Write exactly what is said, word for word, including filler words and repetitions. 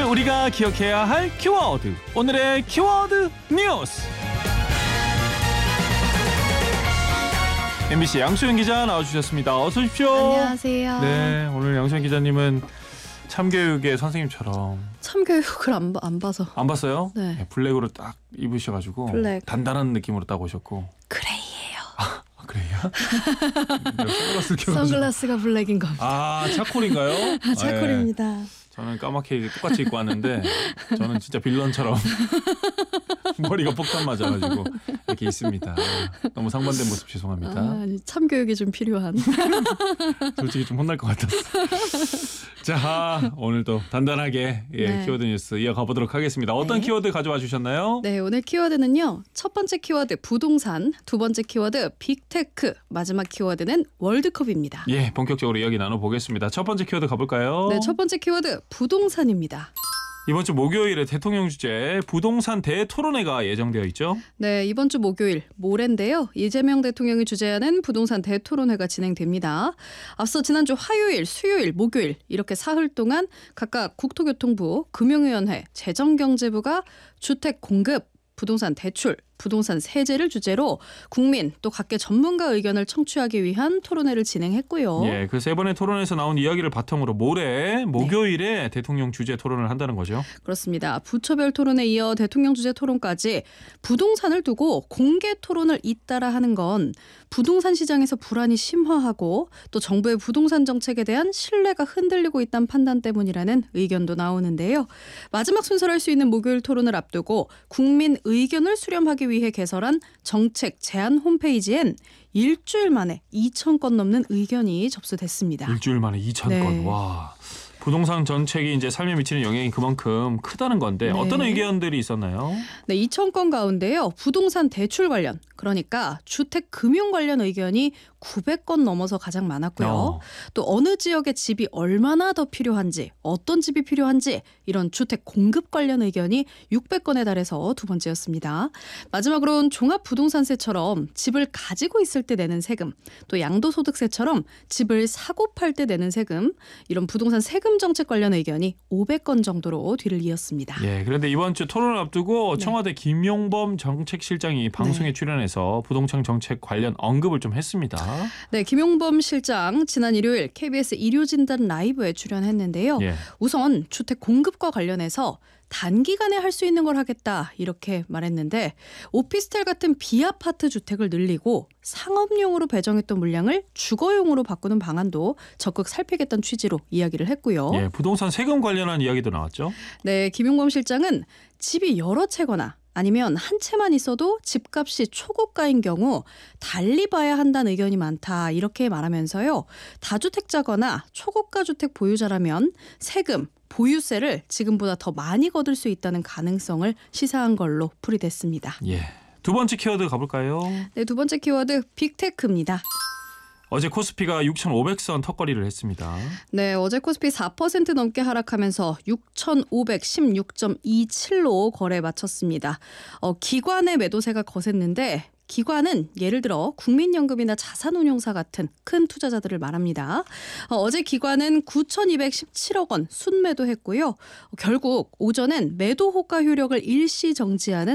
우리가 기억해야 할 키워드. 오늘의 키워드 뉴스. 엠비씨 양수현 기자 나와주셨습니다. 어서 오십시오. 안녕하세요. 네, 오늘 양수현 기자님은 참교육의 선생님처럼 참교육을 안, 안 봐서. 안 봤어요? 네. 네, 블랙으로 딱 입으셔가지고 블랙. 단단한 느낌으로 딱 오셨고. 그레이예요. 아, 그래요? 선글라스 껴가지고. 선글라스가 블랙인 겁니다. 아, 차콜인가요? 아, 차콜입니다. 네. 저는 까맣게 똑같이 입고 왔는데 저는 진짜 빌런처럼 머리가 폭탄 맞아가지고 이렇게 있습니다. 너무 상반된 모습 죄송합니다. 아, 아니, 참교육이 좀 필요한. 솔직히 좀 혼날 것 같았어. 자, 오늘도 단단하게 예, 네. 키워드 뉴스 이어가 보도록 하겠습니다. 어떤 네. 키워드 가져와 주셨나요? 네, 오늘 키워드는요. 첫 번째 키워드 부동산, 두 번째 키워드 빅테크, 마지막 키워드는 월드컵입니다. 예, 본격적으로 이야기 나눠보겠습니다. 첫 번째 키워드 가볼까요? 네, 첫 번째 키워드 부동산입니다. 이번 주 목요일에 대통령 주재 부동산 대토론회가 예정되어 있죠? 네, 이번 주 목요일 모레인데요. 이재명 대통령이 주재하는 부동산 대토론회가 진행됩니다. 앞서 지난주 화요일, 수요일, 목요일 이렇게 사흘 동안 각각 국토교통부, 금융위원회, 재정경제부가 주택 공급, 부동산 대출, 부동산 세제를 주제로 국민 또 각계 전문가 의견을 청취하기 위한 토론회를 진행했고요. 예, 그 세 번의 토론에서 나온 이야기를 바탕으로 모레 목요일에 네. 대통령 주재 토론을 한다는 거죠. 그렇습니다. 부처별 토론에 이어 대통령 주재 토론까지 부동산을 두고 공개 토론을 잇따라 하는 건 부동산 시장에서 불안이 심화하고 또 정부의 부동산 정책에 대한 신뢰가 흔들리고 있다는 판단 때문이라는 의견도 나오는데요. 마지막 순서를 할 수 있는 목요일 토론을 앞두고 국민 의견을 수렴하기 위해 개설한 정책 제안 홈페이지엔 일주일 만에 이천 건 넘는 의견이 접수됐습니다. 일주일 만에 이천 건. 네. 와. 부동산 정책이 이제 삶에 미치는 영향이 그만큼 크다는 건데 네. 어떤 의견들이 있었나요? 네, 이천 건 가운데요. 부동산 대출 관련, 그러니까 주택 금융 관련 의견이 구백 건 넘어서 가장 많았고요. 어. 또 어느 지역에 집이 얼마나 더 필요한지, 어떤 집이 필요한지 이런 주택 공급 관련 의견이 육백 건에 달해서 두 번째였습니다. 마지막으로는 종합부동산세처럼 집을 가지고 있을 때 내는 세금, 또 양도소득세처럼 집을 사고 팔 때 내는 세금, 이런 부동산 세금 정책 관련 의견이 오백 건 정도로 뒤를 이었습니다. 예, 그런데 이번 주 토론을 앞두고 네. 청와대 김용범 정책실장이 방송에 네. 출연해서 부동산 정책 관련 언급을 좀 했습니다. 네, 김용범 실장 지난 일요일 케이비에스 일요진단 라이브에 출연했는데요. 예. 우선 주택 공급과 관련해서 단기간에 할 수 있는 걸 하겠다 이렇게 말했는데 오피스텔 같은 비아파트 주택을 늘리고 상업용으로 배정했던 물량을 주거용으로 바꾸는 방안도 적극 살피겠다는 취지로 이야기를 했고요. 예, 부동산 세금 관련한 이야기도 나왔죠. 네, 김용범 실장은 집이 여러 채거나 아니면 한 채만 있어도 집값이 초고가인 경우 달리 봐야 한다는 의견이 많다 이렇게 말하면서요. 다주택자거나 초고가 주택 보유자라면 세금, 보유세를 지금보다 더 많이 거둘 수 있다는 가능성을 시사한 걸로 풀이됐습니다. 예, 두 번째 키워드 가볼까요? 네, 두 번째 키워드 빅테크입니다. 어제 코스피가 육천오백 선 턱걸이를 했습니다. 네, 어제 코스피 사 퍼센트 넘게 하락하면서 육천오백십육 점 이칠로 거래 마쳤습니다. 어, 기관의 매도세가 거셌는데 기관은 예를 들어 국민연금이나 자산운용사 같은 큰 투자자들을 말합니다. 어, 어제 기관은 구천이백십칠억 원 순매도했고요. 어, 결국 오전엔 매도 호가 효력을 일시 정지하는